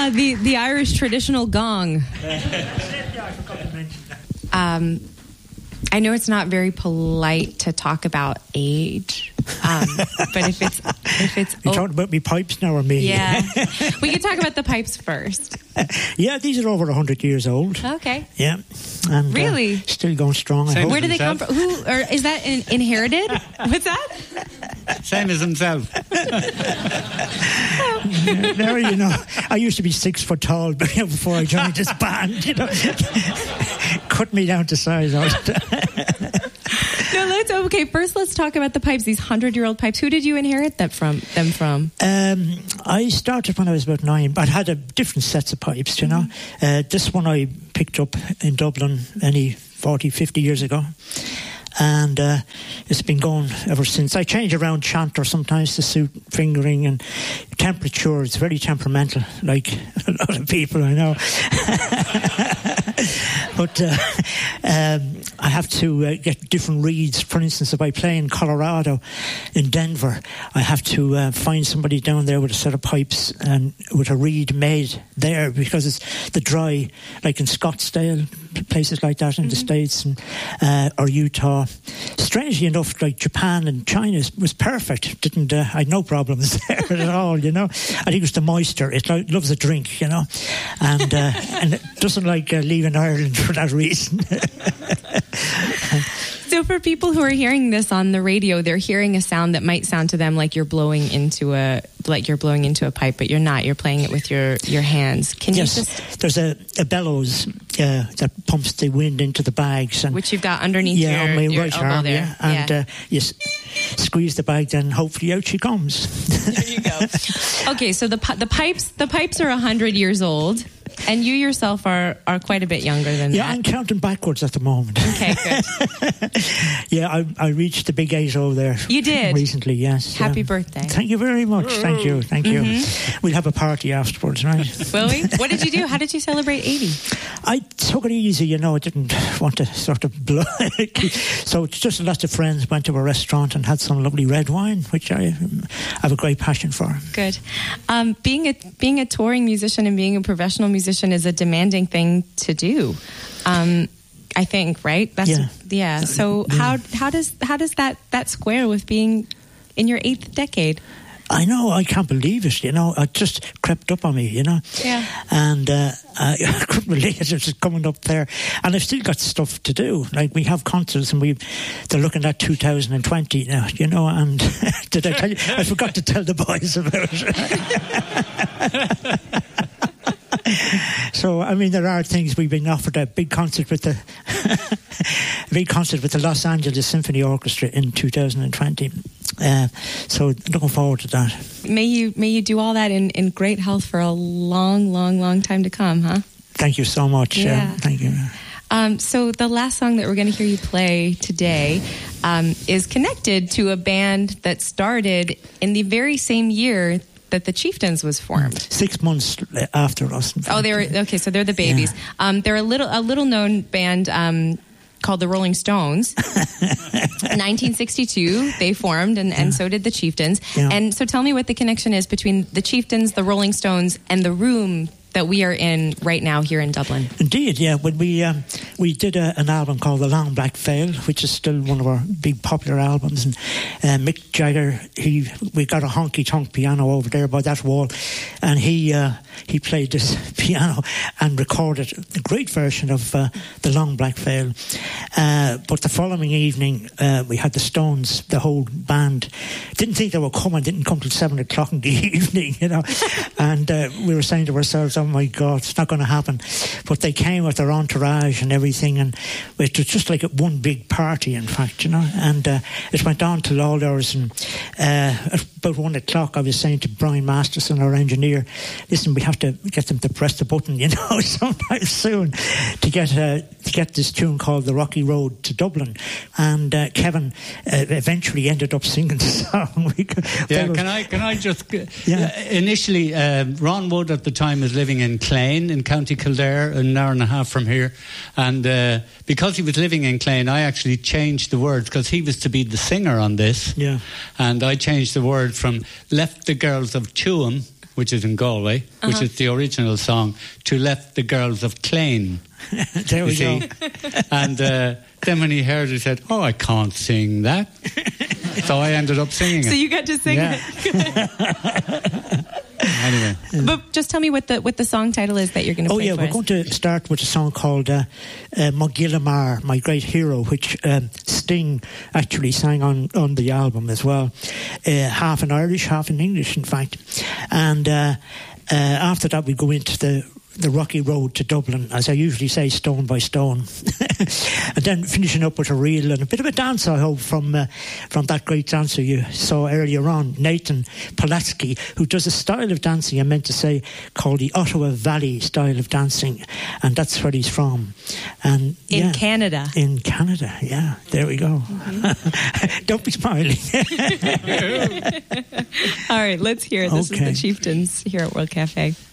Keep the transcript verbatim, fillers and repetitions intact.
Uh, the, the Irish traditional gong. Um, I know it's not very polite to talk about age, um, but if it's if it's you oh, talking about me pipes now or me? Yeah, we can talk about the pipes first. Yeah, these are over a hundred years old. Okay. Yeah, and really uh, still going strong. I hope. Where do they come from? Who or is that in, inherited? What's that? Same as himself. Now you know, I used to be six foot tall before I joined this band. You know, cut me down to size. No, let's okay. First, let's talk about the pipes. These hundred-year-old pipes. Who did you inherit that from? Them from? Um, I started when I was about nine, but I had a different sets of pipes. You know, mm-hmm. uh, this one I picked up in Dublin any forty, fifty years ago. And uh, it's been going ever since. I change around chanter sometimes to suit fingering and temperature. It's very temperamental, like a lot of people I know. But uh, um, I have to uh, get different reeds. For instance, if I play in Colorado, in Denver, I have to uh, find somebody down there with a set of pipes and with a reed made there, because it's the dry, like in Scottsdale, places like that in mm-hmm. the States, and, uh, or Utah. Strangely enough, like Japan and China was perfect. Didn't uh, I had no problems there at all, you know. I think it was the moisture. It lo- loves a drink, you know, and uh, and it doesn't like uh, leaving Ireland for that reason. So for people who are hearing this on the radio, they're hearing a sound that might sound to them like you're blowing into a like you're blowing into a pipe, but you're not. You're playing it with your, your hands. Can yes, you just... there's a, a bellows uh, that pumps the wind into the bags, and which you've got underneath yeah, your, on my your right elbow arm, there. yeah, and yeah. Uh, you s- squeeze the bag, then hopefully out she comes. There you go. Okay, so the the pipes the pipes are a hundred years old. And you yourself are, are quite a bit younger than yeah, that. Yeah, I'm counting backwards at the moment. Okay, good. Yeah, I, I reached the big eight oh there. You did? Recently, yes. Happy um, birthday. Thank you very much. Thank you. Thank you. Mm-hmm. We'll have a party afterwards, right? Will we? What did you do? How did you celebrate eighty? I took it easy, you know. I didn't want to sort of blow. So it's just lots of friends went to a restaurant and had some lovely red wine, which I have a great passion for. Good. Um, being a being a touring musician and being a professional musician is a demanding thing to do. Um, I think, right? That's yeah. yeah. So yeah. how how does how does that that square with being in your eighth decade? I know, I can't believe it, you know. It just crept up on me, you know. Yeah. And uh, I couldn't believe it. It was coming up there. And I've still got stuff to do. Like, we have concerts, and we they're looking at two thousand twenty now, you know. And did I tell you? I forgot to tell the boys about it. So, I mean, there are things. We've been offered a big concert with the a big concert with the Los Angeles Symphony Orchestra in two thousand twenty. Uh, so, looking forward to that. May you may you do all that in, in great health for a long, long, long time to come, huh? Thank you so much. Yeah. Uh, thank you. Um, so the last song that we're going to hear you play today um, is connected to a band that started in the very same year that the Chieftains was formed. Six months after us. Oh, they were okay. So they're the Babies. Yeah. Um, they're a little a little known band um, called the Rolling Stones. nineteen sixty-two, they formed, and, yeah. and so did the Chieftains. Yeah. And so, tell me what the connection is between the Chieftains, the Rolling Stones, and the room that we are in right now here in Dublin. Indeed, yeah. When we um, we did a, an album called The Long Black Veil, which is still one of our big popular albums, and uh, Mick Jagger, he we got a honky tonk piano over there by that wall, and he uh, he played this piano and recorded a great version of uh, The Long Black Veil. Uh, but the following evening, uh, we had the Stones, the whole band. Didn't think they were coming. Didn't come till seven o'clock in the evening, you know. And uh, we were saying to ourselves, "Oh my God, it's not going to happen." But they came with their entourage and everything, and it was just like one big party, in fact, you know. And uh, it went on till all hours. And uh, at about one o'clock, I was saying to Brian Masterson, our engineer, "Listen, we have to get them to press the button, you know, sometime soon to get uh, to get this tune called The Rocky Road to Dublin." And uh, Kevin uh, eventually ended up singing the song. yeah, were, can I can I just yeah. uh, initially uh, Ron Wood at the time was living in Clane in County Kildare, an hour and a half from here, and uh, because he was living in Clane, I actually changed the words because he was to be the singer on this. Yeah, and I changed the word from "left the girls of Tuam," which is in Galway, uh-huh. which is the original song, to Let the Girls of Clane. There we see? go. And uh, then when he heard it, he said, oh, I can't sing that. So I ended up singing so it. So you got to sing yeah. it. Anyway. But just tell me what the what the song title is that you're going to oh, play yeah, for we're us. going to start with a song called uh, uh, Mogillamar, My Great Hero, which um, Sting actually sang on, on the album as well. Uh, half in Irish, half in English, in fact. And uh, uh, after that, we go into the the rocky road to Dublin, as I usually say, stone by stone. And then finishing up with a reel and a bit of a dance, I hope, from uh, from that great dancer you saw earlier on, Nathan Polatsky, who does a style of dancing, I meant to say, called the Ottawa Valley style of dancing. And that's where he's from. And In yeah, Canada. In Canada, yeah. There we go. Mm-hmm. Don't be smiling. All right, let's hear it. This Okay. is the Chieftains here at World Cafe.